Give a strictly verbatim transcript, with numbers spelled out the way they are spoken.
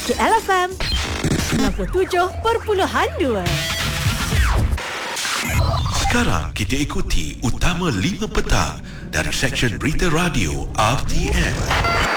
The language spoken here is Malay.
K L F M sembilan puluh tujuh perpuluhan dua. Sekarang kita ikuti Utama lima Petang dari Seksyen Berita Radio R T M.